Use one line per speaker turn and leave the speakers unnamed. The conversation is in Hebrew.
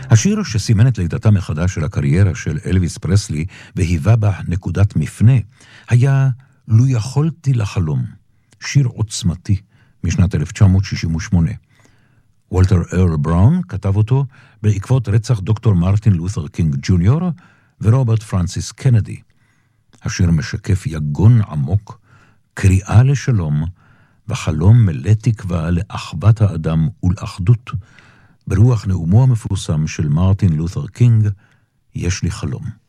השיר שסימן את לידתה מחדש של הקריירה של אלוויס פרסלי והיווה בה נקודת מפנה היה "לו יכולתי לחלום", שיר עוצמתי משנת 1968. וולטר ארל בראון כתב אותו בעקבות רצח דוקטור מרטין לותר קינג ג'וניור ורוברט פרנסיס קנדי. השיר משקף יגון עמוק, קריאה לשלום וחלום מלא תקווה לאחוות האדם ולאחדות, ברוח נאומו המפורסם של מרטין לותר קינג, יש לי חלום.